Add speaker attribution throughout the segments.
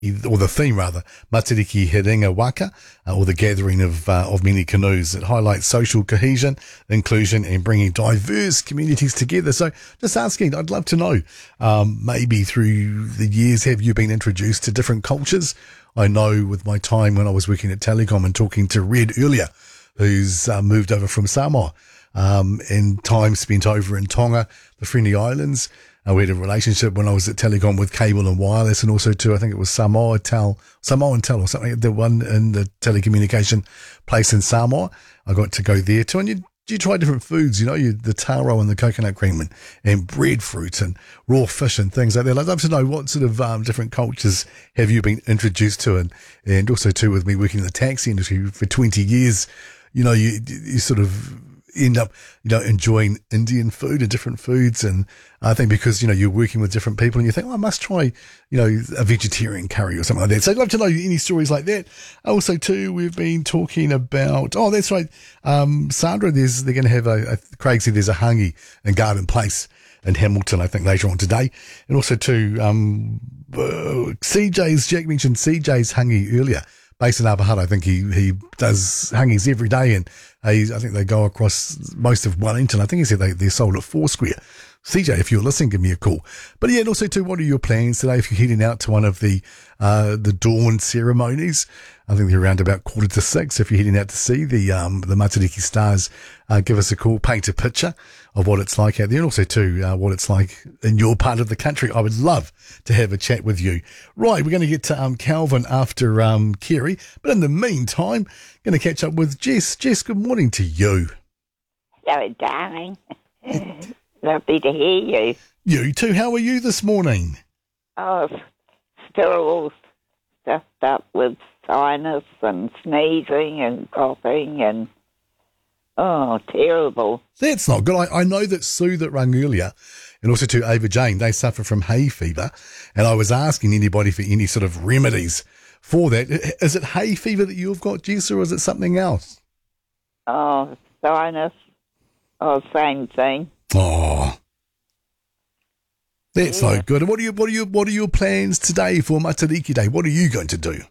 Speaker 1: or the theme rather, Matariki Herenga Waka, or the gathering of many canoes. It highlights social cohesion, inclusion, and bringing diverse communities together. So just asking, I'd love to know, maybe through the years, have you been introduced to different cultures? I know with my time when I was working at Telecom and talking to Red earlier, who's moved over from Samoa, and time spent over in Tonga, the Friendly Islands. We had a relationship when I was at Telecom with cable and wireless, and also too, I think it was Samoan Tel or something, the one in the telecommunication place in Samoa. I got to go there too, and you try different foods, the taro and the coconut cream and breadfruit and raw fish and things like that. I'd love to know what sort of different cultures have you been introduced to, and also too, with me working in the taxi industry for 20 years, you sort of end up, enjoying Indian food and different foods. And I think because, you're working with different people and you think, I must try, a vegetarian curry or something like that. So I'd love to know any stories like that. Also too, we've been talking about, that's right. Sandra, they're going to have Craig said there's a hangi in Garden Place in Hamilton, I think later on today. And also too, Jack mentioned CJ's hangi earlier. Based in Abahara, I think he does hangings every day, and I think they go across most of Wellington. I think he said they're sold at Foursquare. CJ, if you're listening, give me a call. But yeah, and also too, what are your plans today if you're heading out to one of the dawn ceremonies? I think they're around about 5:45. If you're heading out to see the Matariki Stars, give us a call, paint a picture of what it's like out there, and also too, what it's like in your part of the country. I would love to have a chat with you. Right, we're going to get to Calvin after Kerry, but in the meantime, going to catch up with Jess. Jess, good morning to you.
Speaker 2: Hello, darling. Lovely to hear you.
Speaker 1: You too. How are you this morning?
Speaker 2: Oh, still all stuffed up with sinus and sneezing and coughing and, terrible.
Speaker 1: That's not good. I know that Sue that rang earlier, and also to Ava Jane, they suffer from hay fever, and I was asking anybody for any sort of remedies for that. Is it hay fever that you've got, Jess, or is it something else?
Speaker 2: Oh, sinus. Oh, same thing.
Speaker 1: Oh, that's no good. And what are your plans today for Matariki Day? What are you going to do?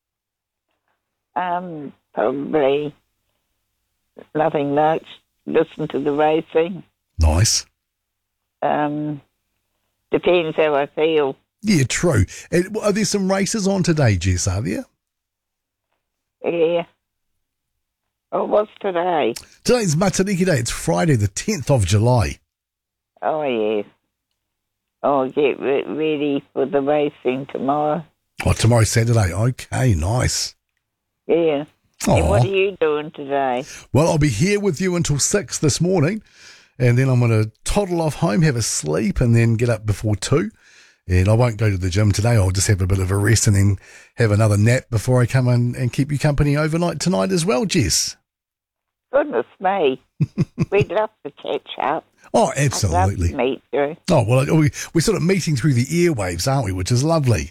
Speaker 2: Probably nothing much. Listen to the racing.
Speaker 1: Nice.
Speaker 2: Depends how I feel.
Speaker 1: Yeah, true. And are there some races on today, Jess? Are there?
Speaker 2: Yeah. Oh, what's today?
Speaker 1: Today's Matariki Day. It's Friday, the 10th of July.
Speaker 2: Oh, yes. Oh, get ready for the racing tomorrow.
Speaker 1: Oh, tomorrow's Saturday. Okay, nice.
Speaker 2: Yeah.
Speaker 1: Aww.
Speaker 2: And what are you doing today?
Speaker 1: Well, I'll be here with you until 6 this morning, and then I'm going to toddle off home, have a sleep, and then get up before 2. And I won't go to the gym today. I'll just have a bit of a rest and then have another nap before I come in and keep you company overnight tonight as well, Jess.
Speaker 2: Goodness me. We'd love to catch up.
Speaker 1: Oh, absolutely.
Speaker 2: I'd love to meet you.
Speaker 1: Oh, well, we're sort of meeting through the airwaves, aren't we, which is lovely.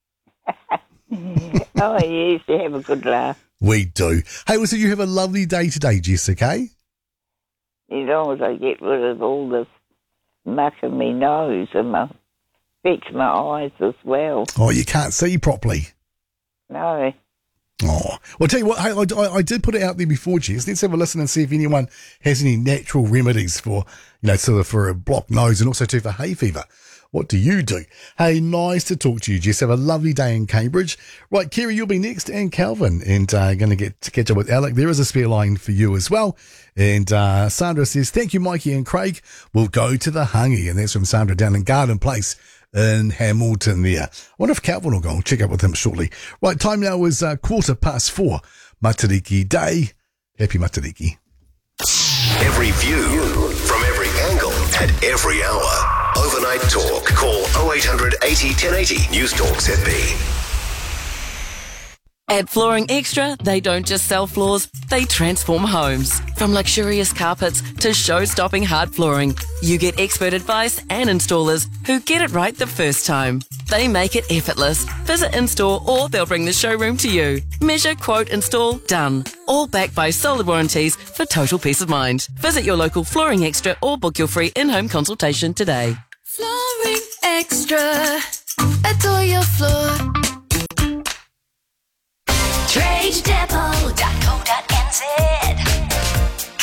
Speaker 2: Oh, yes, you have a good laugh.
Speaker 1: We do. Hey, so you have a lovely day today, Jess, okay?
Speaker 2: As long as I get rid of all this muck in my nose and fix my eyes as well.
Speaker 1: Oh, you can't see properly.
Speaker 2: No.
Speaker 1: Oh, well, tell you what, hey, I did put it out there before, Jess. Let's have a listen and see if anyone has any natural remedies for, sort of for a blocked nose and also too for hay fever. What do you do? Hey, nice to talk to you, Jess. Have a lovely day in Cambridge. Right, Kerry, you'll be next, and Calvin, and going to get to catch up with Alec. There is a spare line for you as well. And Sandra says, thank you, Mikey and Craig. We'll go to the hangi, and that's from Sandra down in Garden Place in Hamilton there. I wonder if Calvin will go. I'll check up with him shortly. Right, time now is 4:15. Matariki Day. Happy Matariki.
Speaker 3: Every view from every angle at every hour. Overnight Talk. Call 0800 80 1080. News Talk ZB.
Speaker 4: At Flooring Extra, they don't just sell floors, they transform homes. From luxurious carpets to show-stopping hard flooring, you get expert advice and installers who get it right the first time. They make it effortless. Visit in-store or they'll bring the showroom to you. Measure, quote, install, done. All backed by solid warranties for total peace of mind. Visit your local Flooring Extra or book your free in-home consultation today.
Speaker 5: Flooring Extra. Adore your floor.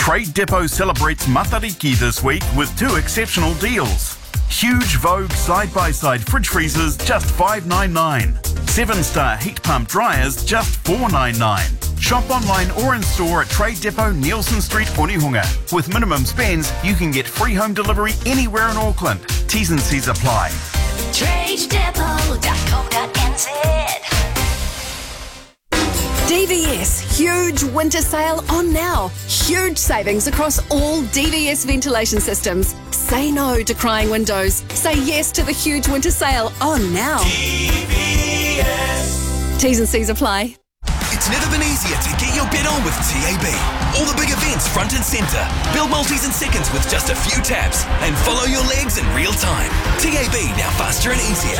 Speaker 5: Trade Depot celebrates Matariki this week with 2 exceptional deals. Huge Vogue side-by-side fridge freezers, just $5.99. 7-star heat pump dryers, just $4.99. Shop online or in store at Trade Depot, Nielsen Street, Onehunga. With minimum spends, you can get free home delivery anywhere in Auckland. T's and C's apply.
Speaker 6: TradeDepot.com.nz.
Speaker 7: DVS huge winter sale on now. Huge savings across all DVS ventilation systems. Say no to crying windows. Say yes to the huge winter sale on now.
Speaker 8: DVS.
Speaker 7: T's and C's apply.
Speaker 8: It's never been easier to get your bet on with TAB. All the big events front and centre. Build multis in seconds with just a few taps and follow your legs in real time. TAB, now faster and easier.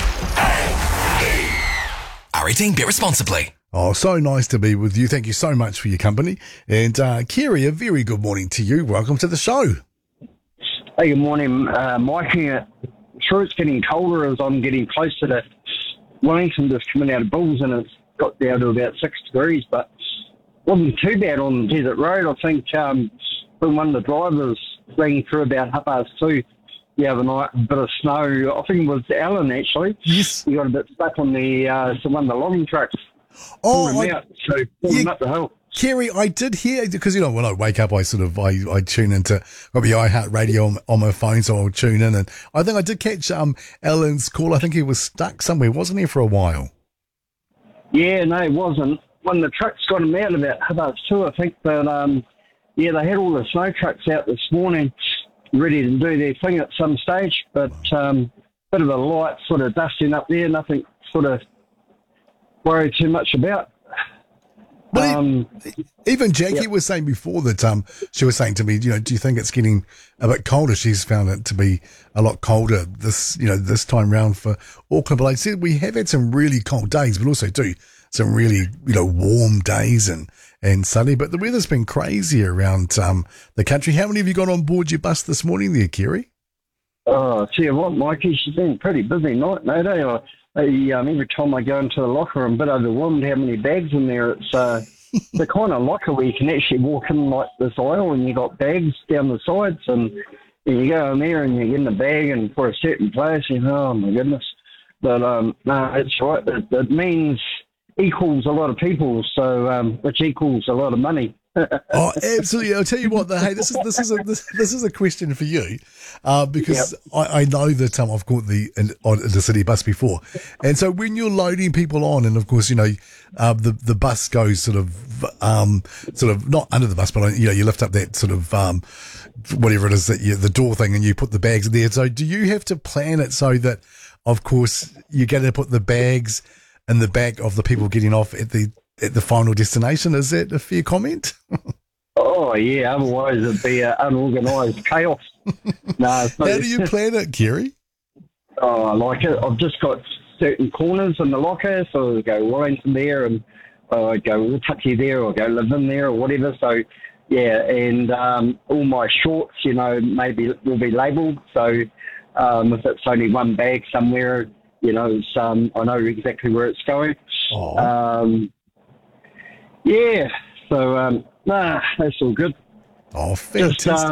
Speaker 8: R18, bet responsibly.
Speaker 1: Oh, so nice to be with you. Thank you so much for your company. And Kerry, a very good morning to you. Welcome to the show.
Speaker 9: Hey, good morning, Mikey. Sure, it's getting colder as I'm getting closer to Wellington, just coming out of Bulls, and it's got down to about 6 degrees, but wasn't too bad on Desert Road. I think when one of the drivers rang through about 2:30 the other night, a bit of snow. I think it was Alan, actually.
Speaker 1: Yes.
Speaker 9: He got a bit stuck on the one of the logging trucks. Pulled him up the hill.
Speaker 1: Kerry, I did hear, because, when I wake up, I tune into probably iHeartRadio on my phone, so I'll tune in. And I think I did catch Alan's call. I think he was stuck somewhere, wasn't he, for a while?
Speaker 9: Yeah, no, it wasn't. When the trucks got him out about 2:30, I think, but they had all the snow trucks out this morning ready to do their thing at some stage, but bit of a light sort of dusting up there, nothing sort of worry too much about.
Speaker 1: Well, even Jackie was saying before that she was saying to me, do you think it's getting a bit colder? She's found it to be a lot colder this time round for Auckland. But like I said, we have had some really cold days, but also too some really warm days and sunny. But the weather's been crazy around the country. How many have you got on board your bus this morning there, Kerry?
Speaker 9: Oh, I tell you what, Mikey, she's been a pretty busy night, mate. Every time I go into the locker, I'm a bit overwhelmed how many bags in there. It's the kind of locker where you can actually walk in like this aisle and you got bags down the sides, and you go in there and you get in the bag and for a certain place, and oh my goodness. But no, it's right. It means equals a lot of people, so which equals a lot of money.
Speaker 1: Oh, absolutely! I'll tell you what. Hey, this is a question for you, because I know that I've caught the city bus before, and so when you're loading people on, and of course the bus goes sort of not under the bus, but you lift up that sort of whatever it is that the door thing, and you put the bags in there. So do you have to plan it so that, of course, you're going to put the bags in the back of the people getting off at the final destination? Is that a fair comment?
Speaker 9: Oh, yeah. Otherwise, it'd be unorganised chaos. No,
Speaker 1: how do you plan it, Kerry?
Speaker 9: Oh, I like it. I've just got certain corners in the locker, so I go Wellington there, and I go Wotaki there, or go Levin there, or whatever. So, yeah, and all my shorts, maybe will be labelled. So if it's only one bag somewhere, it's, I know exactly where it's going. Yeah, so, that's all good.
Speaker 1: Oh, fantastic.
Speaker 9: Just,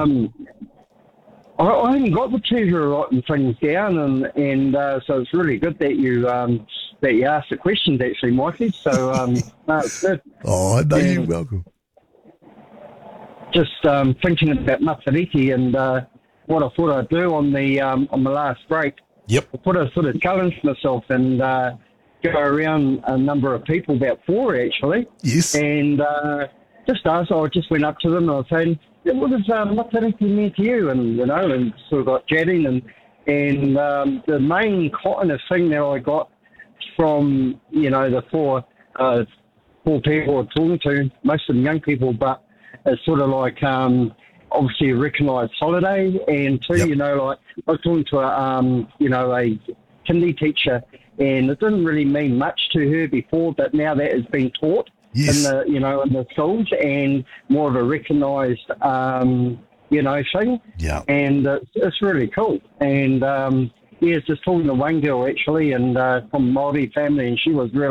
Speaker 9: I haven't got the pleasure of writing things down, and so it's really good that you asked the questions, actually, Mikey. So, no, it's good.
Speaker 1: Oh, no, you're welcome.
Speaker 9: Just thinking about Matariki and what I thought I'd do on my last break.
Speaker 1: Yep.
Speaker 9: I put a sort of challenge myself and go around a number of people, about 4 actually.
Speaker 1: Yes.
Speaker 9: And just asked, I just went up to them and I was saying, what does Matariki mean to you? And, and sort of got chatting. And the main kind of thing that I got from, the 4 people I'm talking to, most of them young people, but it's sort of like obviously a recognised holiday, and 2,
Speaker 1: yep.
Speaker 9: Like I was talking to a kindy teacher, and it didn't really mean much to her before, but now that is being taught
Speaker 1: yes.
Speaker 9: in the in the schools, and more of a recognised thing.
Speaker 1: Yeah.
Speaker 9: And it's really cool. And just talking to one girl actually, and from a Māori family, and she was really